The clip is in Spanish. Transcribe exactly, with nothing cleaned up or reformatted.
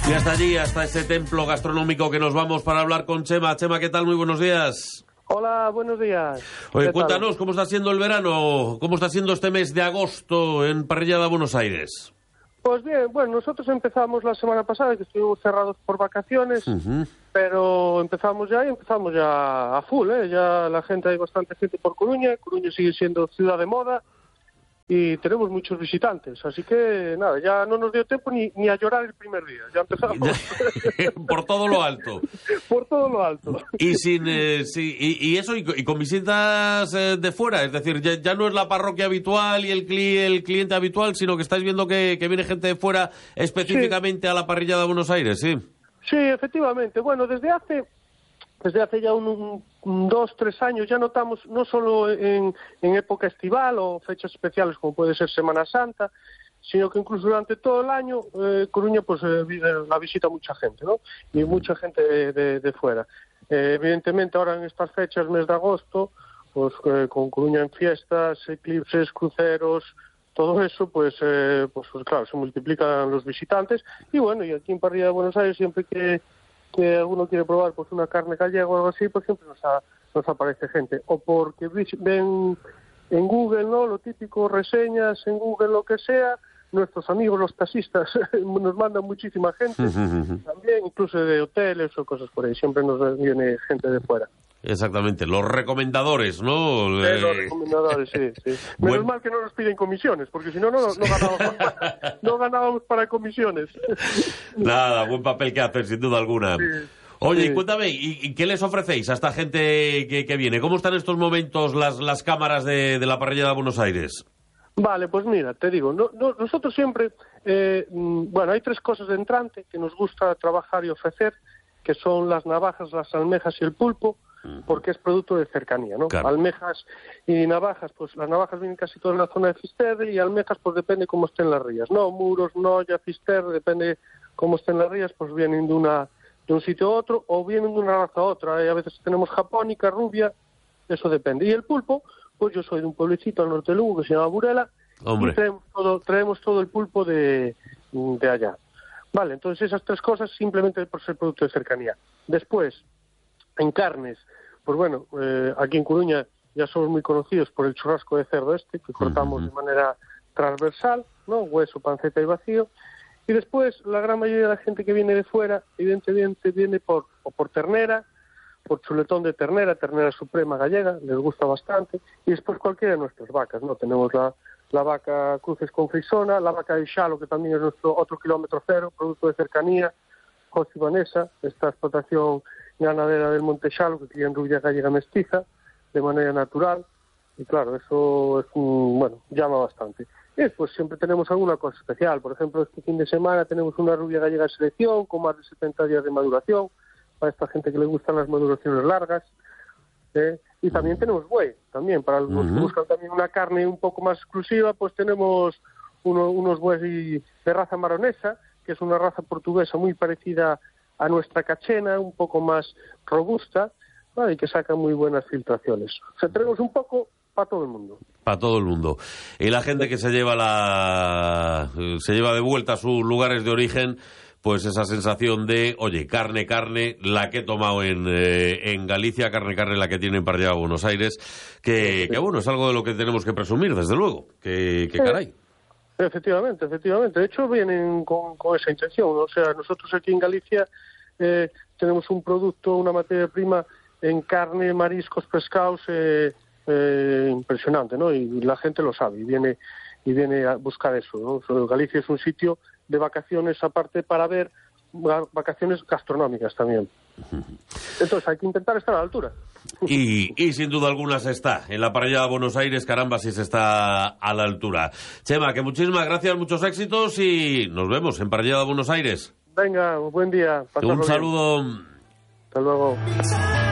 Y hasta allí, hasta ese templo gastronómico que nos vamos para hablar con Chema. Chema, ¿qué tal? Muy buenos días. Hola, buenos días. Oye, cuéntanos, tal? ¿Cómo está siendo el verano? ¿Cómo está siendo este mes de agosto en Parrillada Buenos Aires? Pues bien, bueno, nosotros empezamos la semana pasada, que estuvimos cerrados por vacaciones, uh-huh. pero empezamos ya y empezamos ya a full, ¿eh? Ya la gente, hay bastante gente por Coruña, Coruña sigue siendo ciudad de moda y tenemos muchos visitantes, así que nada, ya no nos dio tiempo ni, ni a llorar el primer día, ya empezamos. Por todo lo alto. Por todo lo alto. Y sin eh, sí, y, y eso, y, y con visitas eh, de fuera, es decir, ya, ya no es la parroquia habitual y el, cli, el cliente habitual, sino que estáis viendo que, que viene gente de fuera específicamente sí. a la Parrillada de Buenos Aires, ¿sí? Sí, efectivamente. Bueno, desde hace... Desde hace ya un, un, un dos, tres años ya notamos, no solo en, en época estival o fechas especiales como puede ser Semana Santa, sino que incluso durante todo el año eh, Coruña pues eh, la visita mucha gente, ¿no? Y mucha gente de, de, de fuera. Eh, evidentemente ahora en estas fechas, mes de agosto, pues eh, con Coruña en fiestas, eclipses, cruceros, todo eso, pues, eh, pues, pues claro, se multiplican los visitantes. Y bueno, y aquí en Parrillada de Buenos Aires siempre que que alguno quiere probar pues una carne gallega o algo así, pues siempre nos, a, nos aparece gente. O porque ven en Google, ¿no? Lo típico, reseñas en Google, lo que sea. Nuestros amigos, los taxistas, nos mandan muchísima gente. También, incluso de hoteles o cosas por ahí. Siempre nos viene gente de fuera. Exactamente, los recomendadores, ¿no? Sí, eh... los recomendadores, sí, sí. Menos bueno. mal que no nos piden comisiones, porque si no, no, no, ganábamos, para, no ganábamos para comisiones. Nada, buen papel que hacen, sin duda alguna. Sí, Oye, sí. cuéntame, ¿y, ¿y qué les ofrecéis a esta gente que, que viene? ¿Cómo están en estos momentos las, las cámaras de, de la Parrillada de Buenos Aires? Vale, pues mira, te digo, no, no, nosotros siempre, eh, bueno, hay tres cosas de entrante que nos gusta trabajar y ofrecer, que son las navajas, las almejas y el pulpo, porque es producto de cercanía, ¿no? Claro. Almejas y navajas, pues las navajas vienen casi toda en la zona de Fisterre y almejas pues depende cómo estén las rías, ¿no? Muros, Noya, Fisterre, depende cómo estén las rías, pues vienen de una de un sitio a otro o vienen de una raza a otra, ¿eh? A veces tenemos japónica, rubia, eso depende. Y el pulpo, pues yo soy de un pueblecito al norte de Lugo que se llama Burela. Hombre. Y traemos todo, traemos todo el pulpo de, de allá. Vale, entonces esas tres cosas simplemente por ser producto de cercanía. Después, en carnes, pues bueno, eh, aquí en Coruña ya somos muy conocidos por el churrasco de cerdo este, que cortamos uh-huh. de manera transversal, ¿no? Hueso, panceta y vacío. Y después, la gran mayoría de la gente que viene de fuera, evidentemente viene por, o por ternera, por chuletón de ternera, ternera suprema gallega, les gusta bastante. Y después cualquiera de nuestras vacas, ¿no? Tenemos la, la vaca cruces con frisona, la vaca de Xalo, que también es nuestro otro kilómetro cero, producto de cercanía, José Vanessa, esta explotación ganadera del Monte Xalo, que crían rubia gallega mestiza, de manera natural, y claro, eso es un, bueno, llama bastante. Y después siempre tenemos alguna cosa especial, por ejemplo, este fin de semana tenemos una rubia gallega de selección, con más de setenta días de maduración, para esta gente que le gustan las maduraciones largas, ¿eh? Y también tenemos buey, también, para los uh-huh. que buscan también una carne un poco más exclusiva, pues tenemos uno, unos bueyes de raza maronesa, que es una raza portuguesa muy parecida a nuestra cachena, un poco más robusta, ¿no? Y que saca muy buenas filtraciones. O sea, tenemos un poco para todo el mundo. Para todo el mundo. Y la gente que se lleva la se lleva de vuelta a sus lugares de origen, pues esa sensación de, oye, carne, carne, la que he tomado en, eh, en Galicia, carne, carne, la que tiene en Parrillada de Buenos Aires, que, que bueno, es algo de lo que tenemos que presumir, desde luego, que, que caray. Efectivamente, efectivamente. De hecho, vienen con, con esa intención. O sea, nosotros aquí en Galicia eh, tenemos un producto, una materia prima en carne, mariscos, pescados eh, eh, impresionante, ¿no? Y la gente lo sabe y viene y viene a buscar eso, ¿no? O sea, Galicia es un sitio de vacaciones aparte para ver vacaciones gastronómicas también. Entonces hay que intentar estar a la altura. Y, y sin duda alguna se está. En la Parrillada de Buenos Aires, caramba, si se está a la altura. Chema, que muchísimas gracias, muchos éxitos y nos vemos en Parrillada de Buenos Aires. Venga, buen día. Un saludo. Bien. Hasta luego.